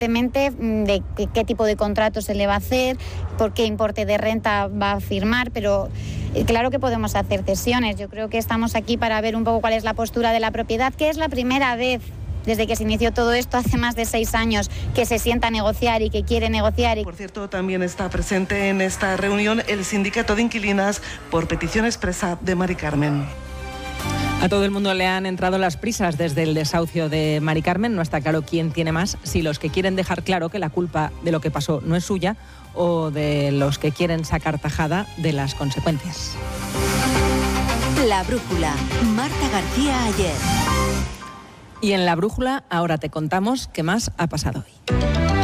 de qué tipo de contrato se le va a hacer, por qué importe de renta va a firmar, pero claro que podemos hacer cesiones. Yo creo que estamos aquí para ver un poco cuál es la postura de la propiedad, que es la primera vez desde que se inició todo esto hace más de 6 años que se sienta a negociar y que quiere negociar. Por cierto, también está presente en esta reunión el sindicato de inquilinas por petición expresa de Mari Carmen. A todo el mundo le han entrado las prisas desde el desahucio de Mari Carmen. No está claro quién tiene más, si los que quieren dejar claro que la culpa de lo que pasó no es suya o de los que quieren sacar tajada de las consecuencias. La brújula. Marta García Ayer. Y en La Brújula ahora te contamos qué más ha pasado hoy.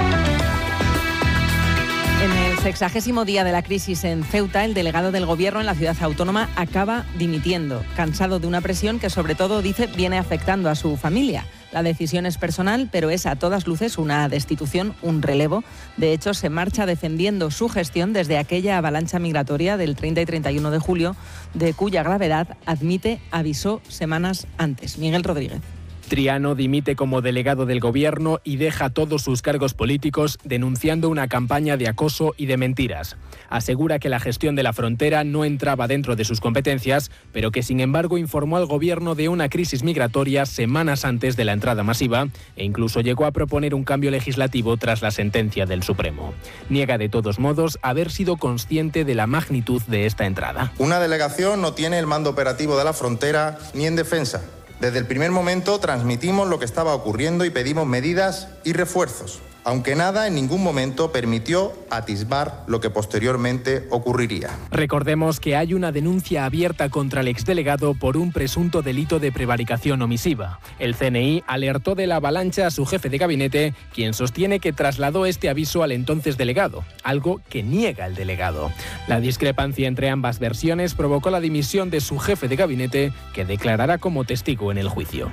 En el 60º día de la crisis en Ceuta, el delegado del Gobierno en la ciudad autónoma acaba dimitiendo, cansado de una presión que sobre todo, dice, viene afectando a su familia. La decisión es personal, pero es a todas luces una destitución, un relevo. De hecho, se marcha defendiendo su gestión desde aquella avalancha migratoria del 30 y 31 de julio, de cuya gravedad, admite, avisó semanas antes. Miguel Rodríguez. Triano dimite como delegado del Gobierno y deja todos sus cargos políticos denunciando una campaña de acoso y de mentiras. Asegura que la gestión de la frontera no entraba dentro de sus competencias, pero que sin embargo informó al Gobierno de una crisis migratoria semanas antes de la entrada masiva e incluso llegó a proponer un cambio legislativo tras la sentencia del Supremo. Niega de todos modos haber sido consciente de la magnitud de esta entrada. Una delegación no tiene el mando operativo de la frontera ni en defensa. Desde el primer momento transmitimos lo que estaba ocurriendo y pedimos medidas y refuerzos, aunque nada en ningún momento permitió atisbar lo que posteriormente ocurriría. Recordemos que hay una denuncia abierta contra el exdelegado por un presunto delito de prevaricación omisiva. El CNI alertó de la avalancha a su jefe de gabinete, quien sostiene que trasladó este aviso al entonces delegado, algo que niega el delegado. La discrepancia entre ambas versiones provocó la dimisión de su jefe de gabinete, que declarará como testigo en el juicio.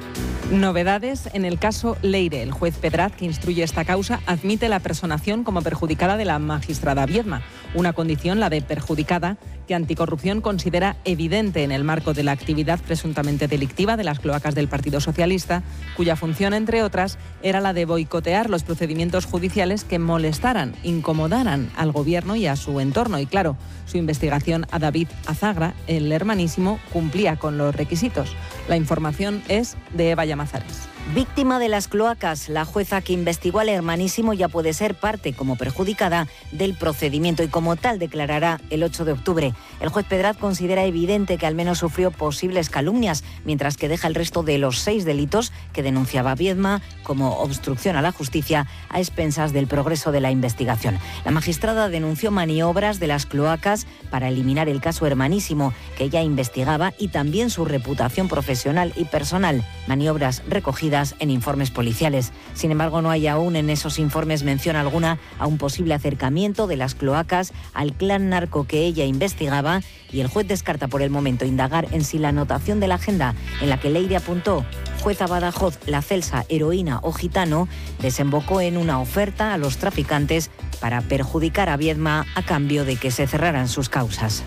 Novedades en el caso Leire. El juez Pedraz, que instruye esta causa, admite la personación como perjudicada de la magistrada Viedma, una condición, la de perjudicada, que Anticorrupción considera evidente en el marco de la actividad presuntamente delictiva de las cloacas del Partido Socialista, cuya función, entre otras, era la de boicotear los procedimientos judiciales que molestaran, incomodaran al Gobierno y a su entorno. Y claro, su investigación a David Azagra, el hermanísimo, cumplía con los requisitos. La información es de Eva Llamazares. Víctima de las cloacas, la jueza que investigó al hermanísimo ya puede ser parte como perjudicada del procedimiento y como tal declarará el 8 de octubre. El juez Pedraz considera evidente que al menos sufrió posibles calumnias, mientras que deja el resto de los 6 delitos que denunciaba Viedma como obstrucción a la justicia a expensas del progreso de la investigación. La magistrada denunció maniobras de las cloacas para eliminar el caso hermanísimo que ella investigaba y también su reputación profesional y personal, maniobras recogidas en informes policiales. Sin embargo, no hay aún en esos informes mención alguna a un posible acercamiento de las cloacas al clan narco que ella investigaba, y el juez descarta por el momento indagar en si la anotación de la agenda en la que Leire apuntó jueza Badajoz, la Celsa, heroína o gitano, desembocó en una oferta a los traficantes para perjudicar a Viedma a cambio de que se cerraran sus causas.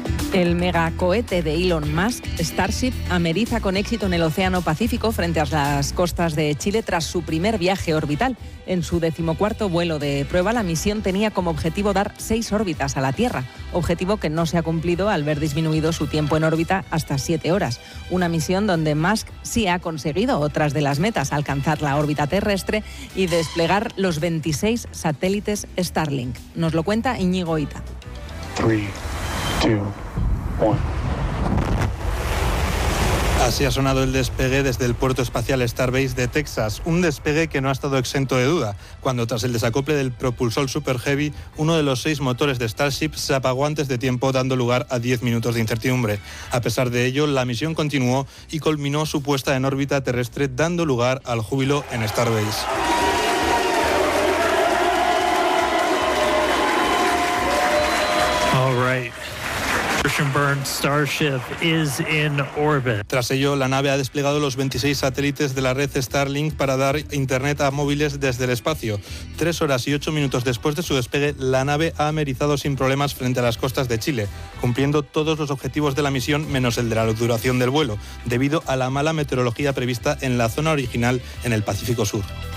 El megacohete de Elon Musk, Starship, ameriza con éxito en el Océano Pacífico frente a las costas de Chile tras su primer viaje orbital. En su 14º vuelo de prueba, la misión tenía como objetivo dar 6 órbitas a la Tierra, objetivo que no se ha cumplido al ver disminuido su tiempo en órbita hasta 7 horas. Una misión donde Musk sí ha conseguido otras de las metas, alcanzar la órbita terrestre y desplegar los 26 satélites Starlink. Nos lo cuenta Íñigo Ita. 3, 2, 1. Así ha sonado el despegue desde el puerto espacial Starbase de Texas, un despegue que no ha estado exento de duda, cuando tras el desacople del propulsor Super Heavy, uno de los 6 motores de Starship se apagó antes de tiempo, dando lugar a 10 minutos de incertidumbre. A pesar de ello, la misión continuó y culminó su puesta en órbita terrestre, dando lugar al júbilo en Starbase. All right. Burn Starship is in orbit. Tras ello, la nave ha desplegado los 26 satélites de la red Starlink para dar internet a móviles desde el espacio. 3 horas y 8 minutos después de su despegue, la nave ha amerizado sin problemas frente a las costas de Chile, cumpliendo todos los objetivos de la misión menos el de la duración del vuelo, debido a la mala meteorología prevista en la zona original en el Pacífico Sur.